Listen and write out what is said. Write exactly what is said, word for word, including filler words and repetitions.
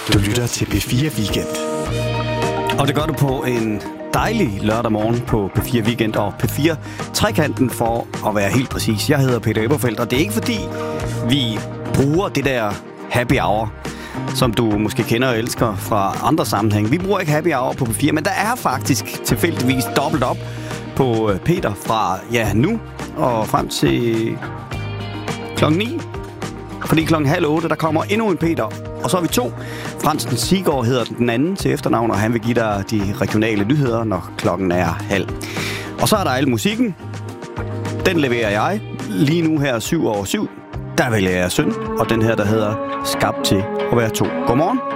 Du lytter til P fire Weekend. Og det gør du på en dejlig lørdag morgen på P fire Weekend og P fire Trekanten for at være helt præcis. Jeg hedder Peter Eberfeldt, og det er ikke fordi, vi bruger det der happy hour, som du måske kender og elsker fra andre sammenhæng. Vi bruger ikke happy hour på P fire, men der er faktisk tilfældigvis dobbelt op på Peter fra ja nu og frem til klokken ni. Fordi klokken halv otte, der kommer endnu en Peter. Og så er vi to. Fransen Sigård hedder den anden til efternavn, og han vil give dig de regionale nyheder, når klokken er halv. Og så er der al musikken. Den leverer jeg. Lige nu her syv over syv. Der vælger jeg Synd, og den her, der hedder Skabt til at være to. Godmorgen.